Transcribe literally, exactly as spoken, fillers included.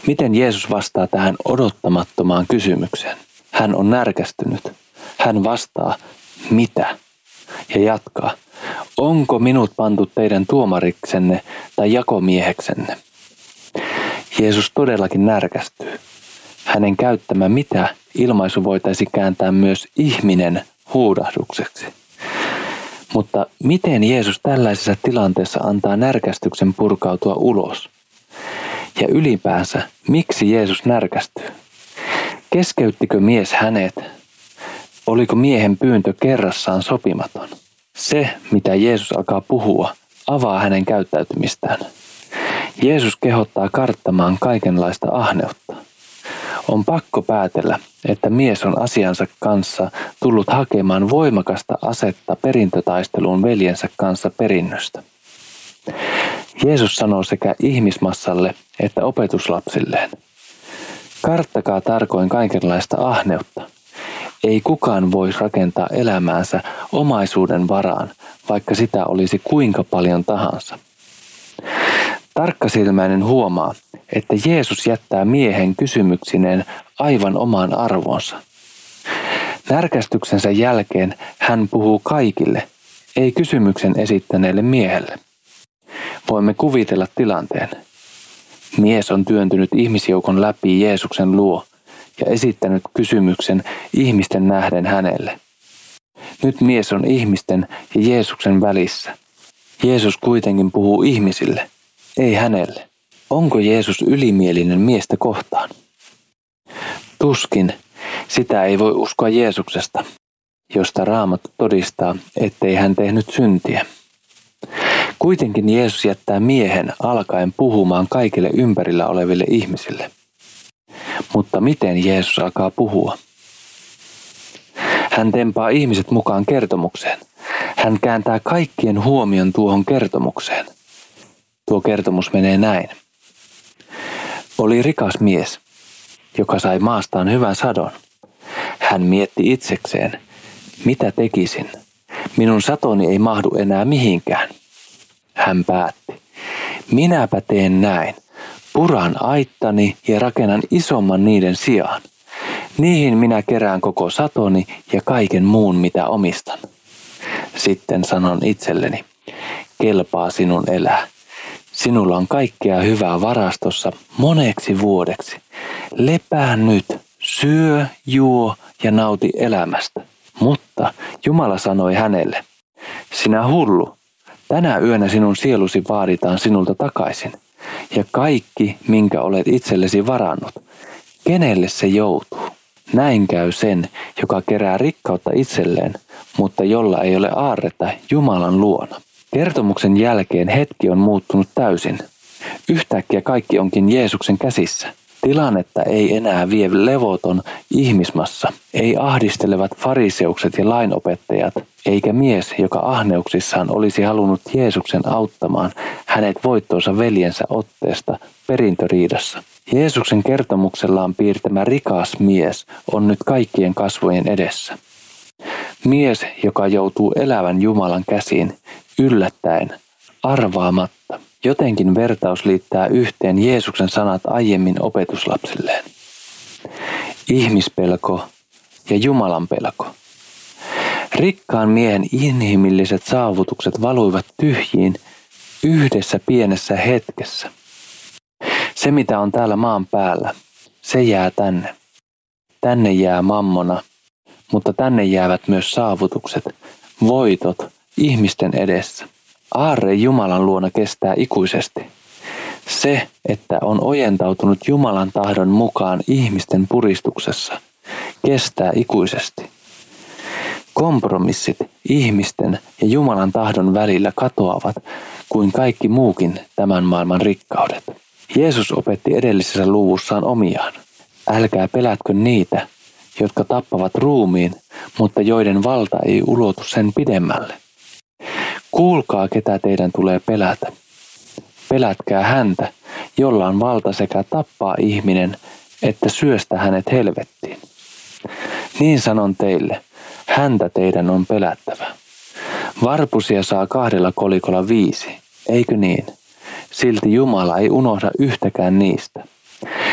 Miten Jeesus vastaa tähän odottamattomaan kysymykseen? Hän on närkästynyt. Hän vastaa, mitä? Ja jatkaa, onko minut pantu teidän tuomariksenne tai jakomieheksenne? Jeesus todellakin närkästyy. Hänen käyttämä mitä ilmaisu voitaisiin kääntää myös ihminen huudahdukseksi. Mutta miten Jeesus tällaisessa tilanteessa antaa närkästyksen purkautua ulos? Ja ylipäänsä, miksi Jeesus närkästyy? Keskeyttikö mies hänet? Oliko miehen pyyntö kerrassaan sopimaton? Se, mitä Jeesus alkaa puhua, avaa hänen käyttäytymistään. Jeesus kehottaa karttamaan kaikenlaista ahneutta. On pakko päätellä, että mies on asiansa kanssa tullut hakemaan voimakasta asetta perintötaisteluun veljensä kanssa perinnöstä. Jeesus sanoo sekä ihmismassalle että opetuslapsilleen, karttakaa tarkoin kaikenlaista ahneutta. Ei kukaan voi rakentaa elämäänsä omaisuuden varaan, vaikka sitä olisi kuinka paljon tahansa. Tarkkasilmäinen huomaa, että Jeesus jättää miehen kysymyksineen aivan omaan arvoonsa. Närkästyksensä jälkeen hän puhuu kaikille, ei kysymyksen esittäneelle miehelle. Voimme kuvitella tilanteen. Mies on työntynyt ihmisjoukon läpi Jeesuksen luo ja esittänyt kysymyksen ihmisten nähden hänelle. Nyt mies on ihmisten ja Jeesuksen välissä. Jeesus kuitenkin puhuu ihmisille, ei hänelle. Onko Jeesus ylimielinen miestä kohtaan? Tuskin, sitä ei voi uskoa Jeesuksesta, josta Raamattu todistaa, ettei hän tehnyt syntiä. Kuitenkin Jeesus jättää miehen alkaen puhumaan kaikille ympärillä oleville ihmisille. Mutta miten Jeesus alkaa puhua? Hän tempaa ihmiset mukaan kertomukseen. Hän kääntää kaikkien huomion tuohon kertomukseen. Tuo kertomus menee näin. Oli rikas mies, joka sai maastaan hyvän sadon. Hän mietti itsekseen, mitä tekisin? Minun satoni ei mahdu enää mihinkään. Hän päätti, minäpä teen näin. Puran aittani ja rakennan isomman niiden sijaan. Niihin minä kerään koko satoni ja kaiken muun, mitä omistan. Sitten sanon itselleni, kelpaa sinun elää. Sinulla on kaikkea hyvää varastossa moneksi vuodeksi. Lepää nyt, syö, juo ja nauti elämästä. Mutta Jumala sanoi hänelle, sinä hullu, tänä yönä sinun sielusi vaaditaan sinulta takaisin. Ja kaikki, minkä olet itsellesi varannut, kenelle se joutuu? Näin käy sen, joka kerää rikkautta itselleen, mutta jolla ei ole aarretta Jumalan luona. Kertomuksen jälkeen hetki on muuttunut täysin. Yhtäkkiä kaikki onkin Jeesuksen käsissä. Tilannetta ei enää vie levoton ihmismassa, ei ahdistelevat fariseukset ja lainopettajat, eikä mies, joka ahneuksissaan olisi halunnut Jeesuksen auttamaan hänet voittoonsa veljensä otteesta perintöriidassa. Jeesuksen kertomuksellaan piirtämä rikas mies on nyt kaikkien kasvojen edessä. Mies, joka joutuu elävän Jumalan käsiin yllättäen, arvaamatta. Jotenkin vertaus liittää yhteen Jeesuksen sanat aiemmin opetuslapsilleen. Ihmispelko ja Jumalan pelko. Rikkaan miehen inhimilliset saavutukset valuivat tyhjiin yhdessä pienessä hetkessä. Se, mitä on täällä maan päällä, se jää tänne. Tänne jää mammona, mutta tänne jäävät myös saavutukset, voitot ihmisten edessä. Aarre Jumalan luona kestää ikuisesti. Se, että on ojentautunut Jumalan tahdon mukaan ihmisten puristuksessa, kestää ikuisesti. Kompromissit ihmisten ja Jumalan tahdon välillä katoavat kuin kaikki muukin tämän maailman rikkaudet. Jeesus opetti edellisessä luvussaan omiaan. Älkää pelätkö niitä, jotka tappavat ruumiin, mutta joiden valta ei ulotu sen pidemmälle. Kuulkaa, ketä teidän tulee pelätä. Pelätkää häntä, jolla on valta sekä tappaa ihminen, että syöstä hänet helvettiin. Niin sanon teille, häntä teidän on pelättävä. Varpusia saa kahdella kolikolla viisi, eikö niin? Silti Jumala ei unohda yhtäkään niistä.